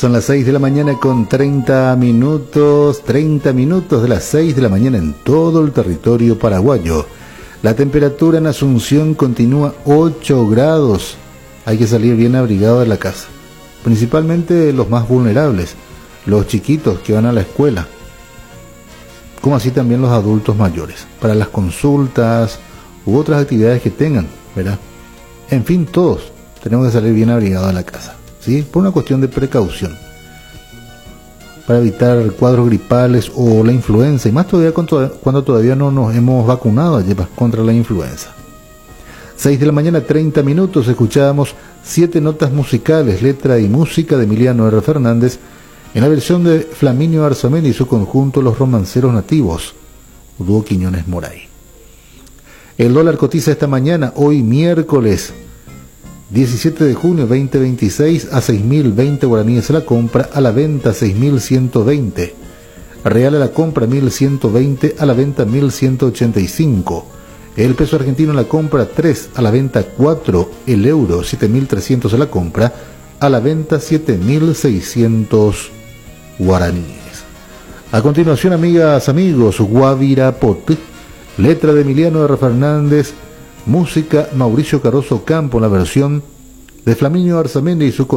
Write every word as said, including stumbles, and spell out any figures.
Son las seis de la mañana con treinta minutos, treinta minutos de las seis de la mañana en todo el territorio paraguayo. La temperatura en Asunción continúa ocho grados. Hay que salir bien abrigado de la casa. Principalmente los más vulnerables, los chiquitos que van a la escuela, como así también los adultos mayores, para las consultas u otras actividades que tengan, ¿verdad? En fin, todos tenemos que salir bien abrigados de la casa, ¿sí? Por una cuestión de precaución, para evitar cuadros gripales o la influenza, y más todavía cuando todavía no nos hemos vacunado contra la influenza. seis de la mañana, treinta minutos, escuchábamos siete notas musicales, letra y música de Emiliano R. Fernández, en la versión de Flaminio Arzamendi y su conjunto Los Romanceros Nativos, dúo Quiñones Moray. El dólar cotiza esta mañana, hoy miércoles diecisiete de junio dos mil veintiséis, a seis mil veinte guaraníes a la compra, a la venta seis mil ciento veinte. Real a la compra mil ciento veinte, a la venta mil ciento ochenta y cinco. El peso argentino a la compra tres, a la venta cuatro. El euro siete mil trescientos a la compra, a la venta siete mil seiscientos guaraníes. A continuación, amigas, amigos, Guavirapote, letra de Emiliano R. Fernández, música Mauricio Caroso Campo, en la versión de Flaminio Arzamendi y su